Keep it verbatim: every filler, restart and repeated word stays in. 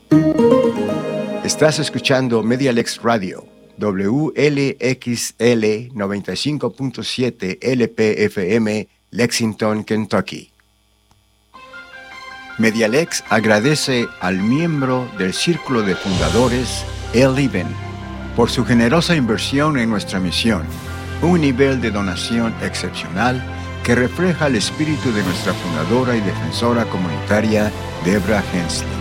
Estás escuchando Medialex Radio, W L X L noventa y cinco punto siete L P F M, Lexington, Kentucky. Medialex agradece al miembro del Círculo de Fundadores, El Even, por su generosa inversión en nuestra misión, un nivel de donación excepcional que refleja el espíritu de nuestra fundadora y defensora comunitaria, Deborah Hensley.